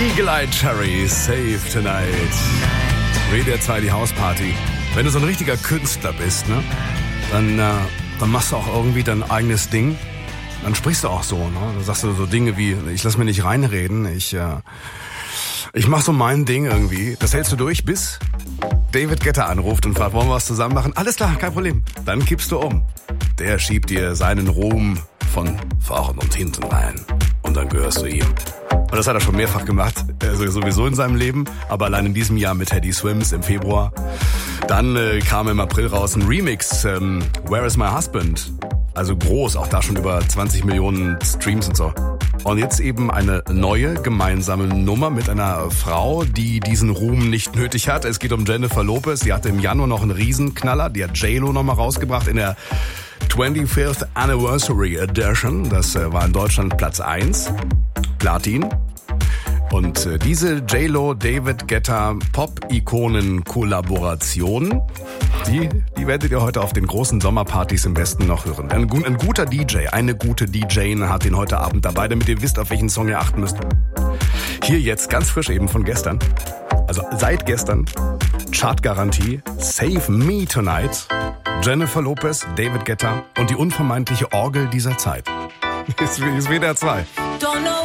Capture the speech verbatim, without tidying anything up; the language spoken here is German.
Eagle Eye Cherry, Save Tonight. W D R zwei, die Hausparty. Wenn du so ein richtiger Künstler bist, ne, dann, äh, dann machst du auch irgendwie dein eigenes Ding. Dann sprichst du auch so, ne? Dann sagst du so Dinge wie, ich lass mir nicht reinreden, ich, äh, ich mach so mein Ding irgendwie. Das hältst du durch, bis David Guetta anruft und fragt, wollen wir was zusammen machen? Alles klar, kein Problem. Dann kippst du um. Der schiebt dir seinen Ruhm von vorn und hinten rein. Und dann gehörst du ihm. Und das hat er schon mehrfach gemacht, also sowieso in seinem Leben, aber allein in diesem Jahr mit Teddy Swims im Februar. Dann äh, kam im April raus ein Remix, ähm, Where is my husband? Also groß, auch da schon über zwanzig Millionen Streams und so. Und jetzt eben eine neue gemeinsame Nummer mit einer Frau, die diesen Ruhm nicht nötig hat. Es geht um Jennifer Lopez. Die hatte im Januar noch einen Riesenknaller. Die hat J-Lo nochmal rausgebracht in der twenty-fifth Anniversary Edition. Das äh, war in Deutschland Platz eins. Platin. Und äh, diese J-Lo, David Guetta Pop-Ikonen-Kollaboration, die, die werdet ihr heute auf den großen Sommerpartys im Westen noch hören. Ein, ein guter D J, eine gute D J hat ihn heute Abend dabei, damit ihr wisst, auf welchen Song ihr achten müsst. Hier jetzt ganz frisch eben von gestern, also seit gestern, Chartgarantie, Save Me Tonight, Jennifer Lopez, David Guetta und die unvermeidliche Orgel dieser Zeit. Ist W D R zwei.